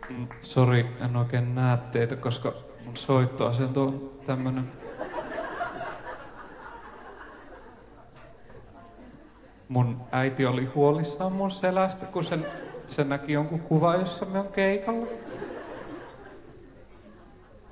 Sori, en oikein näe teitä, koska mun soittoasento on tämmönen. Mun äiti oli huolissaan mun selästä, kun se näki jonkun kuvan, jossa me on keikalla.